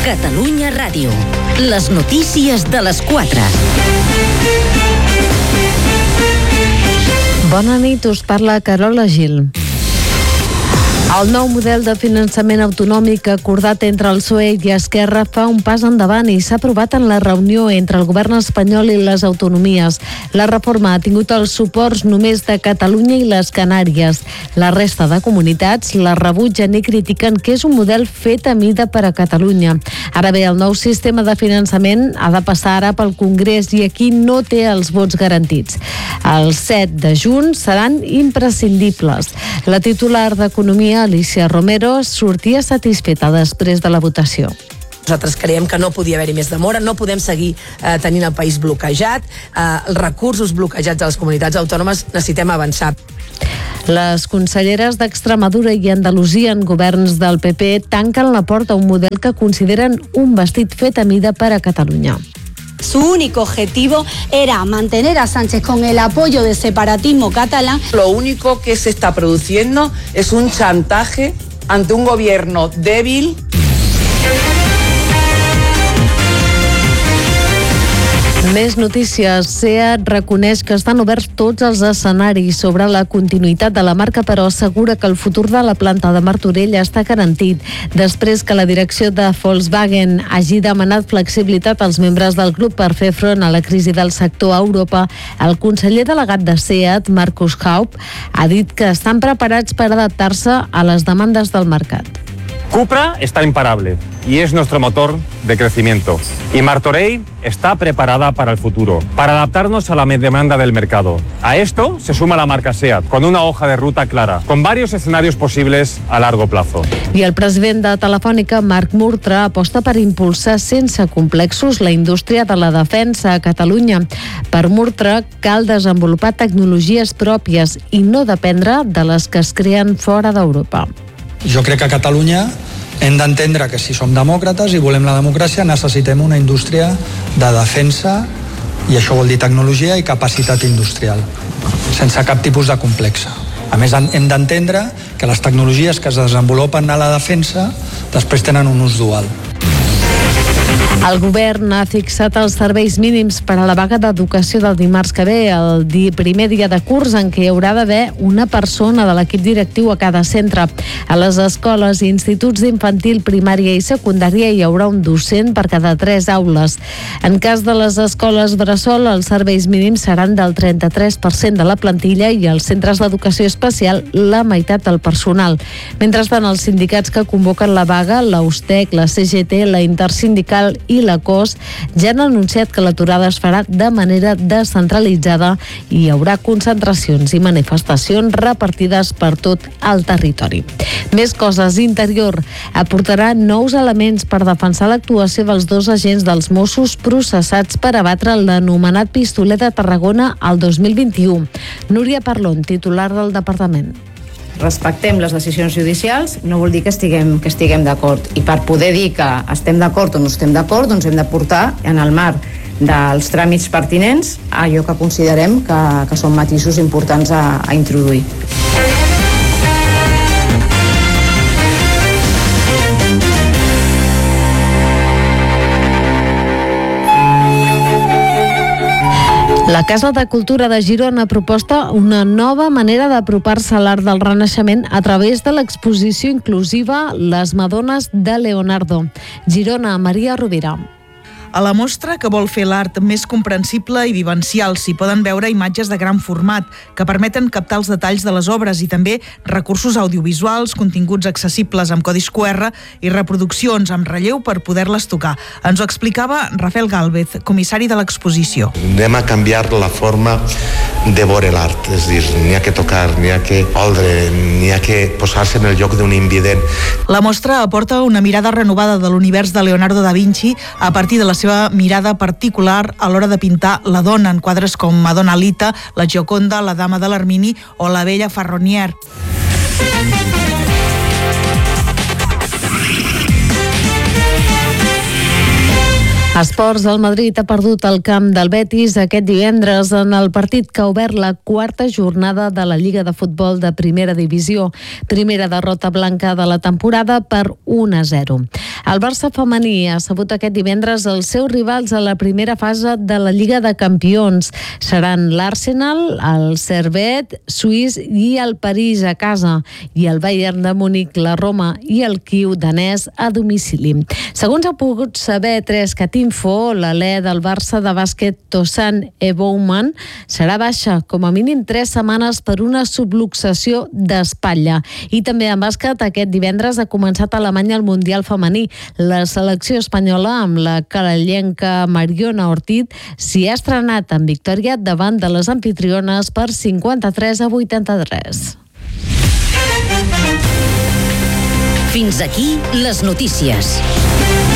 Catalunya Ràdio. Les notícies de les 4. Bona nit, us parla Carola Gil. El nou model de finançament autonòmic acordat entre el PSOE i Esquerra fa un pas endavant i s'ha aprovat en la reunió entre el govern espanyol i les autonomies. La reforma ha tingut els suports només de Catalunya i les Canàries. La resta de comunitats la rebutgen i critiquen que és un model fet a mida per a Catalunya. Ara bé, el nou sistema de finançament ha de passar ara pel Congrés i aquí no té els vots garantits. Els 7 de juny seran imprescindibles. La titular d'Economia, Alicia Romero, sortia satisfeta després de la votació. Nosaltres creiem que no podia haver-hi més demora, no podem seguir tenint el país bloquejat, els recursos bloquejats a les comunitats autònomes, necessitem avançar. Les conselleres d'Extremadura i Andalusia en governs del PP tanquen la porta a un model que consideren un vestit fet a mida per a Catalunya. Su único objetivo era mantener a Sánchez con el apoyo del separatismo catalán. Lo único que se está produciendo es un chantaje ante un gobierno débil. Més notícies. SEAT reconeix que estan oberts tots els escenaris sobre la continuïtat de la marca, però assegura que el futur de la planta de Martorell està garantit. Després que la direcció de Volkswagen hagi demanat flexibilitat als membres del grup per fer front a la crisi del sector a Europa, el conseller delegat de SEAT, Markus Haupt, ha dit que estan preparats per adaptar-se a les demandes del mercat. Cupra está imparable y es nuestro motor de crecimiento. Y Martorell está preparada para el futuro, para adaptarnos a la demanda del mercado. A esto se suma la marca SEAT, con una hoja de ruta clara, con varios escenarios posibles a largo plazo. I el president de Telefònica, Marc Murtra, aposta per impulsar sense complexos la indústria de la defensa a Catalunya. Per Murtra, cal desenvolupar tecnologies pròpies i no dependre de les que es creen fora d'Europa. Jo crec que a Catalunya hem d'entendre que si som demòcrates i volem la democràcia necessitem una indústria de defensa i això vol dir tecnologia i capacitat industrial, sense cap tipus de complexa. A més, hem d'entendre que les tecnologies que es desenvolupen a la defensa després tenen un ús dual. El govern ha fixat els serveis mínims per a la vaga d'educació del dimarts que ve, el primer dia de curs en què hi haurà d'haver una persona de l'equip directiu a cada centre. A les escoles i instituts d'infantil, primària i secundària hi haurà un docent per cada 3 aules. En cas de les escoles bressol, els serveis mínims seran del 33% de la plantilla i als centres d'educació especial la meitat del personal. Mentrestant, els sindicats que convoquen la vaga, la USTEC, la CGT, la Intersindical i la COS, ja han anunciat que l'aturada es farà de manera descentralitzada i hi haurà concentracions i manifestacions repartides per tot el territori. Més coses. Interior aportarà nous elements per defensar l'actuació dels 2 agents dels Mossos processats per abatre l'anomenat pistoler de Tarragona al 2021. Núria Parlon, titular del departament. Respectem les decisions judicials, no vol dir que estiguem d'acord. I per poder dir que estem d'acord o no estem d'acord, doncs hem de portar en el marc dels tràmits pertinents allò que considerem que són matisos importants a introduir. La Casa de Cultura de Girona proposta una nova manera d'apropar-se a l'art del Renaixement a través de l'exposició inclusiva Les Madones de Leonardo. Girona, Maria Rovira. A la mostra, que vol fer l'art més comprensible i vivencial, s'hi poden veure imatges de gran format que permeten captar els detalls de les obres i també recursos audiovisuals, continguts accessibles amb codis QR i reproduccions amb relleu per poder-les tocar. Ens ho explicava Rafael Gálvez, comissari de l'exposició. Anem a canviar la forma de veure l'art, és a dir, n'hi ha que tocar, n'hi ha que oldre, n'hi ha que posar-se en el lloc d'un invident. La mostra aporta una mirada renovada de l'univers de Leonardo da Vinci a partir de la seva mirada particular a l'hora de pintar la dona en quadres com Madonna Lita, la Gioconda, la Dama de l'Ermini o la Bella Ferronier. Esports, el Madrid ha perdut el camp del Betis aquest divendres en el partit que ha obert la 4a jornada de la Lliga de Futbol de Primera Divisió. Primera derrota blanca de la temporada per 1-0. El Barça femení ha sabut aquest divendres els seus rivals a la primera fase de la Lliga de Campions. Seran l'Arsenal, el Servette suís i el París a casa, i el Bayern de Múnich, la Roma i el Kiev danès a domicili. Segons ha pogut saber 3catinfo, l'alè del Barça de bàsquet Tosan Ebouman serà baixa com a mínim 3 setmanes per una subluxació d'espatlla. I també en bàsquet, aquest divendres ha començat a Alemanya el Mundial femení. La selecció espanyola, amb la carallenca Mariona Ortiz, s'hi ha estrenat en victòria davant de les amfitriones per 53-83. Fins aquí les notícies.